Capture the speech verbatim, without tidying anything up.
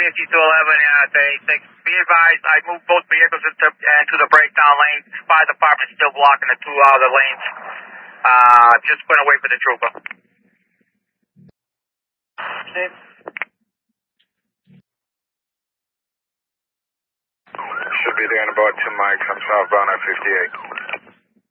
fifty to eleven, uh, thirty-six. Be advised, I moved both vehicles into, into the breakdown lane. Fire department still blocking the two other lanes. Uh, just going to wait for the trooper. Steve? Should be there in about two mics. I'm southbound at fifty-eight.